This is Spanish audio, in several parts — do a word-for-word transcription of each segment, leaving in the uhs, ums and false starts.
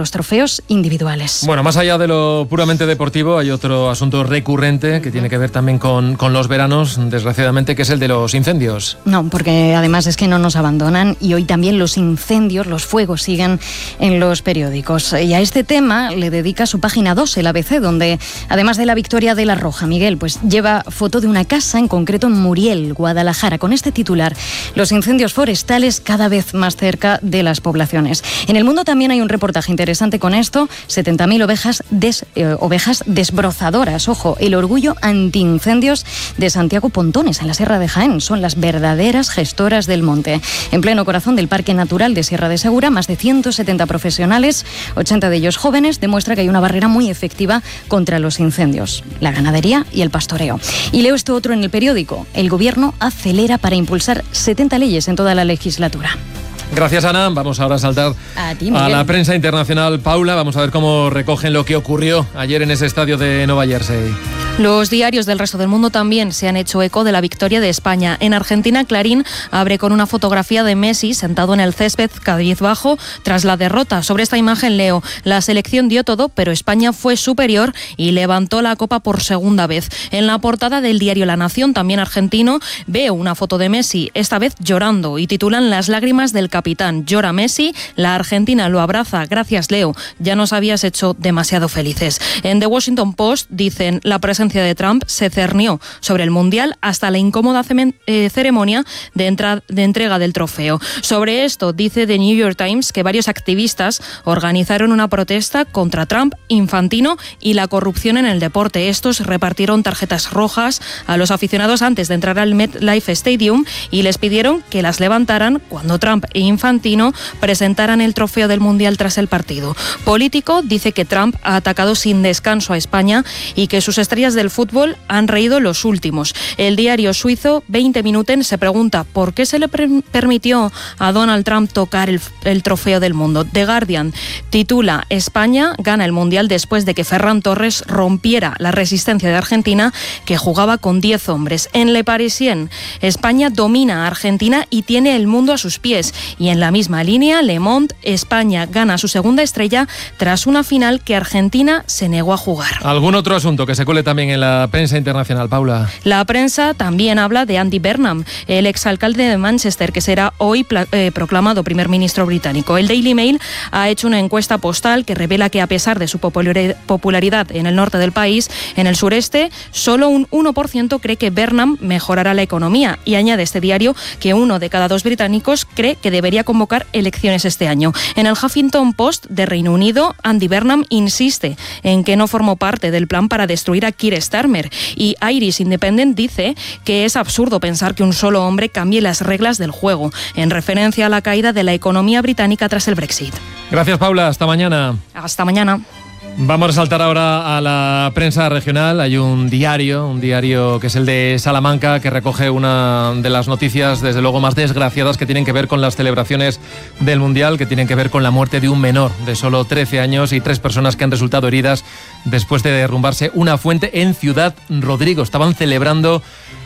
los trofeos individuales. Bueno, más allá de lo puramente deportivo, hay otro asunto recurrente que tiene que ver también con, con los veranos, desgraciadamente, que es el de los incendios. No, porque además es que no nos abandonan y hoy también los incendios, los fuegos siguen en los periódicos. Y a este tema le dedica su página dos, el A B C, donde además de la victoria de la Roja, Miguel, pues lleva foto de una casa, en concreto en Muriel, Guadalajara, con este titular: los incendios forestales cada vez más cerca de las poblaciones. En El Mundo también hay un reportaje interesante con esto: setenta mil ovejas, des, eh, ovejas desbrozadoras. Ojo, el orgullo antiincendios de Santiago Pontones, en la Sierra de Jaén. Son las verdaderas gestoras del monte. En pleno corazón del Parque Natural de Sierra de Segura, más de ciento setenta profesionales, ochenta de ellos jóvenes, demuestra que hay una barrera muy efectiva contra los incendios: la ganadería y el pastoreo. Y leo esto otro en el periódico: el Gobierno acelera para impulsar setenta leyes en toda la legislatura. Gracias, Ana. Vamos ahora a saltar a, ti, a la prensa internacional. Paula, vamos a ver cómo recogen lo que ocurrió ayer en ese estadio de Nueva Jersey. Los diarios del resto del mundo también se han hecho eco de la victoria de España. En Argentina, Clarín abre con una fotografía de Messi sentado en el césped cabizbajo tras la derrota. Sobre esta imagen leo: la selección dio todo, pero España fue superior y levantó la copa por segunda vez. En la portada del diario La Nación, también argentino, veo una foto de Messi, esta vez llorando, y titulan: las lágrimas del capitán. Llora Messi, la Argentina lo abraza. Gracias, Leo, ya nos habías hecho demasiado felices. En The Washington Post dicen: la presencia de Trump se cernió sobre el Mundial hasta la incómoda ceremonia de, entra- de entrega del trofeo. Sobre esto dice The New York Times que varios activistas organizaron una protesta contra Trump, Infantino y la corrupción en el deporte. Estos repartieron tarjetas rojas a los aficionados antes de entrar al MetLife Stadium y les pidieron que las levantaran cuando Trump e Infantino presentaran el trofeo del Mundial tras el partido. Político dice que Trump ha atacado sin descanso a España y que sus estrellas del fútbol han reído los últimos. El diario suizo veinte Minuten se pregunta por qué se le pre- permitió a Donald Trump tocar el, el trofeo del mundo. The Guardian titula: España gana el Mundial después de que Ferran Torres rompiera la resistencia de Argentina, que jugaba con diez hombres. En Le Parisien, España domina a Argentina y tiene el mundo a sus pies. Y en la misma línea, Le Monde, España gana su segunda estrella tras una final que Argentina se negó a jugar. ¿Algún otro asunto que se cuele también en la prensa internacional, Paula? La prensa también habla de Andy Burnham, el exalcalde de Manchester, que será hoy pla- eh, proclamado primer ministro británico. El Daily Mail ha hecho una encuesta postal que revela que, a pesar de su populari- popularidad en el norte del país, en el sureste solo un uno por ciento cree que Burnham mejorará la economía. Y añade este diario que uno de cada dos británicos cree que debería convocar elecciones este año. En el Huffington Post de Reino Unido, Andy Burnham insiste en que no formó parte del plan para destruir a Keir Starmer, y Irish Independent dice que es absurdo pensar que un solo hombre cambie las reglas del juego, en referencia a la caída de la economía británica tras el Brexit. Gracias, Paula. Hasta mañana. Hasta mañana. Vamos a saltar ahora a la prensa regional. Hay un diario, un diario que es el de Salamanca, que recoge una de las noticias, desde luego, más desgraciadas, que tienen que ver con las celebraciones del Mundial, que tienen que ver con la muerte de un menor de solo trece años y tres personas que han resultado heridas después de derrumbarse una fuente en Ciudad Rodrigo. Estaban celebrando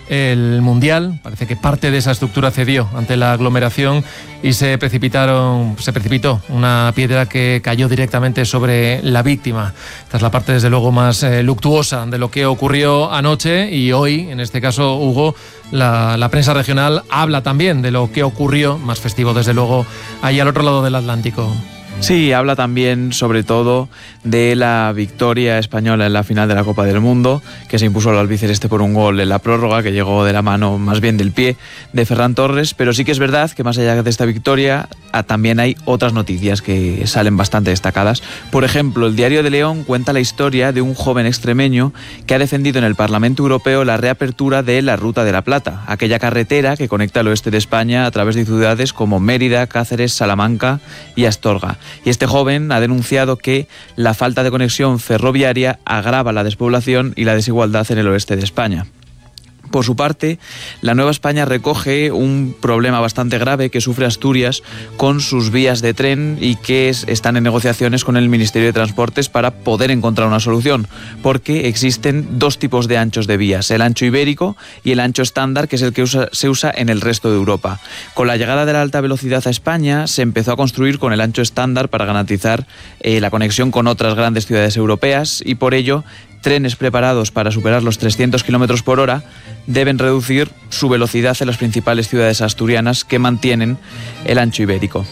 el Mundial, parece que parte de esa estructura cedió ante la aglomeración y se precipitaron, se precipitó una piedra que cayó directamente sobre la víctima. Esta es la parte, desde luego, más eh, luctuosa de lo que ocurrió anoche, y hoy, en este caso, Hugo, la, la prensa regional habla también de lo que ocurrió, más festivo, desde luego, ahí al otro lado del Atlántico. Sí, habla también sobre todo de la victoria española en la final de la Copa del Mundo, que se impuso al albiceleste por un gol en la prórroga, que llegó de la mano, más bien del pie, de Ferran Torres. Pero sí que es verdad que, más allá de esta victoria, también hay otras noticias que salen bastante destacadas. Por ejemplo, el Diario de León cuenta la historia de un joven extremeño que ha defendido en el Parlamento Europeo la reapertura de la Ruta de la Plata, aquella carretera que conecta el oeste de España a través de ciudades como Mérida, Cáceres, Salamanca y Astorga. Y este joven ha denunciado que la falta de conexión ferroviaria agrava la despoblación y la desigualdad en el oeste de España. Por su parte, la Nueva España recoge un problema bastante grave que sufre Asturias con sus vías de tren y que es, están en negociaciones con el Ministerio de Transportes para poder encontrar una solución, porque existen dos tipos de anchos de vías, el ancho ibérico y el ancho estándar, que es el que usa, se usa en el resto de Europa. Con la llegada de la alta velocidad a España, se empezó a construir con el ancho estándar para garantizar eh, la conexión con otras grandes ciudades europeas, y por ello trenes preparados para superar los trescientos kilómetros por hora deben reducir su velocidad en las principales ciudades asturianas que mantienen el ancho ibérico.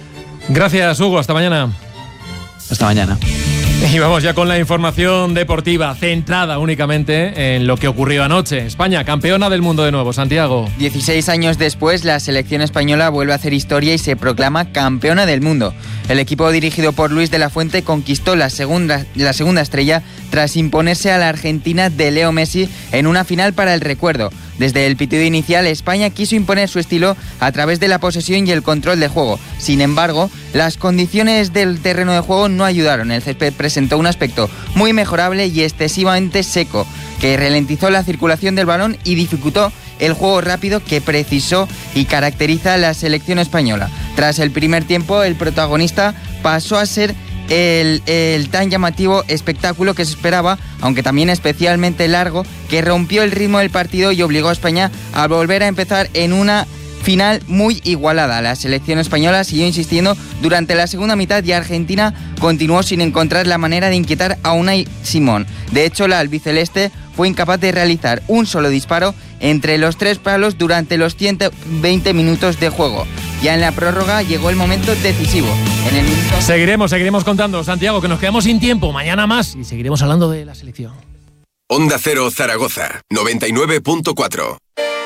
Gracias, Hugo. Hasta mañana. Hasta mañana. Y vamos ya con la información deportiva, centrada únicamente en lo que ocurrió anoche. España, campeona del mundo de nuevo. Santiago. dieciséis años después, la selección española vuelve a hacer historia y se proclama campeona del mundo. El equipo dirigido por Luis de la Fuente conquistó la segunda, la segunda estrella tras imponerse a la Argentina de Leo Messi en una final para el recuerdo. Desde el pitido inicial, España quiso imponer su estilo a través de la posesión y el control de juego. Sin embargo, las condiciones del terreno de juego no ayudaron. El césped presentó un aspecto muy mejorable y excesivamente seco, que ralentizó la circulación del balón y dificultó el juego rápido que precisó y caracteriza a la selección española. Tras el primer tiempo, el protagonista pasó a ser El, el tan llamativo espectáculo que se esperaba, aunque también especialmente largo, que rompió el ritmo del partido y obligó a España a volver a empezar en una final muy igualada. La selección española siguió insistiendo durante la segunda mitad y Argentina continuó sin encontrar la manera de inquietar a Unai Simón. De hecho, la albiceleste fue incapaz de realizar un solo disparo entre los tres palos durante los ciento veinte minutos de juego. Ya en la prórroga llegó el momento decisivo. En el minuto... Seguiremos, seguiremos contando, Santiago, que nos quedamos sin tiempo. Mañana más y seguiremos hablando de la selección. Onda Cero Zaragoza, noventa y nueve punto cuatro.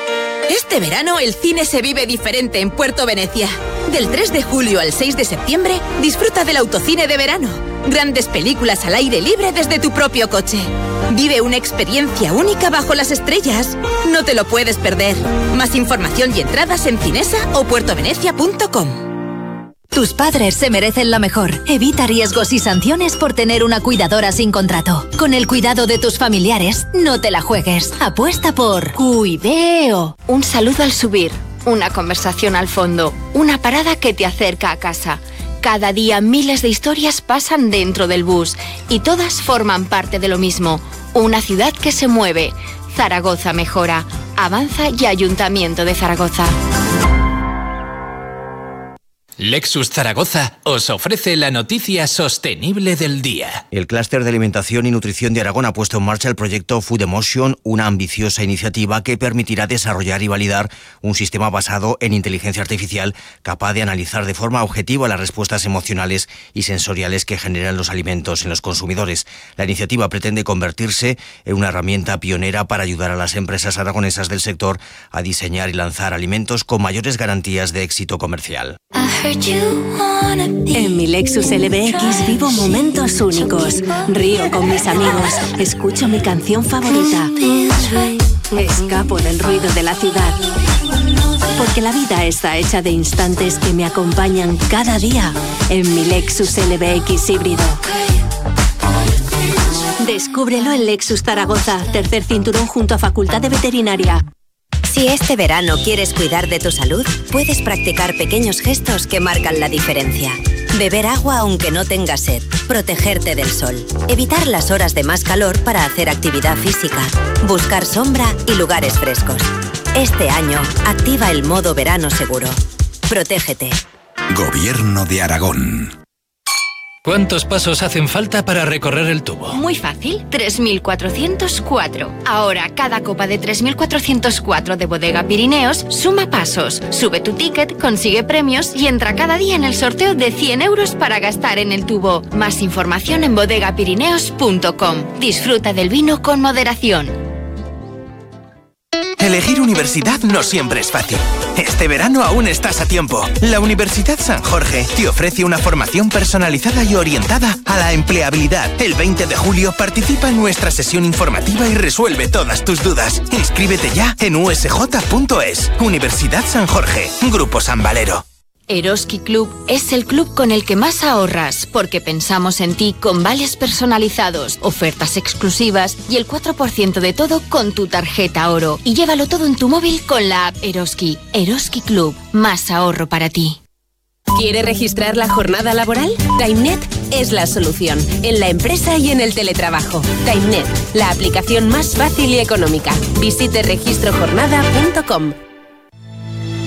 Este verano el cine se vive diferente en Puerto Venecia. Del tres de julio al seis de septiembre, disfruta del autocine de verano. Grandes películas al aire libre desde tu propio coche. Vive una experiencia única bajo las estrellas. No te lo puedes perder. Más información y entradas en Cinesa o puertovenecia punto com. Tus padres se merecen lo mejor. Evita riesgos y sanciones por tener una cuidadora sin contrato. Con el cuidado de tus familiares, no te la juegues. Apuesta por Cuideo. Un saludo al subir, una conversación al fondo, una parada que te acerca a casa. Cada día miles de historias pasan dentro del bus y todas forman parte de lo mismo. Una ciudad que se mueve. Zaragoza mejora. Avanza y Ayuntamiento de Zaragoza. Lexus Zaragoza os ofrece la noticia sostenible del día. El clúster de alimentación y nutrición de Aragón ha puesto en marcha el proyecto Food Emotion, una ambiciosa iniciativa que permitirá desarrollar y validar un sistema basado en inteligencia artificial capaz de analizar de forma objetiva las respuestas emocionales y sensoriales que generan los alimentos en los consumidores. La iniciativa pretende convertirse en una herramienta pionera para ayudar a las empresas aragonesas del sector a diseñar y lanzar alimentos con mayores garantías de éxito comercial. En mi Lexus L B X vivo momentos únicos. Río con mis amigos, escucho mi canción favorita, escapo del ruido de la ciudad. Porque la vida está hecha de instantes que me acompañan cada día en mi Lexus L B X híbrido. Descúbrelo en Lexus Zaragoza, tercer cinturón junto a Facultad de Veterinaria. Si este verano quieres cuidar de tu salud, puedes practicar pequeños gestos que marcan la diferencia. Beber agua aunque no tengas sed, protegerte del sol, evitar las horas de más calor para hacer actividad física, buscar sombra y lugares frescos. Este año, activa el modo verano seguro. Protégete. Gobierno de Aragón. ¿Cuántos pasos hacen falta para recorrer el tubo? Muy fácil, tres mil cuatrocientos cuatro. Ahora, cada copa de tres mil cuatrocientos cuatro de Bodega Pirineos suma pasos. Sube tu ticket, consigue premios y entra cada día en el sorteo de cien euros para gastar en el tubo. Más información en bodega pirineos punto com. Disfruta del vino con moderación. Elegir universidad no siempre es fácil. Este verano aún estás a tiempo. La Universidad San Jorge te ofrece una formación personalizada y orientada a la empleabilidad. El veinte de julio participa en nuestra sesión informativa y resuelve todas tus dudas. Inscríbete ya en u s j punto es. Universidad San Jorge, Grupo San Valero. Eroski Club es el club con el que más ahorras, porque pensamos en ti con vales personalizados, ofertas exclusivas y el cuatro por ciento de todo con tu tarjeta oro. Y llévalo todo en tu móvil con la app Eroski. Eroski Club, más ahorro para ti. ¿Quiere registrar la jornada laboral? TimeNet es la solución, en la empresa y en el teletrabajo. TimeNet, la aplicación más fácil y económica. Visite registro jornada punto com.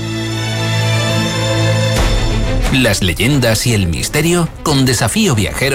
Las leyendas y el misterio con Desafío Viajero.